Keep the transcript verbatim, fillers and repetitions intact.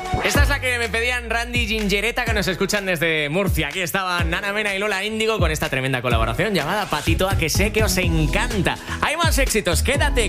Esta es la que me pedían Randy y Gingereta, que nos escuchan desde Murcia. Aquí estaban Nana Mena y Lola Índigo con esta tremenda colaboración llamada Patito A, que sé que os encanta. Hay más éxitos, quédate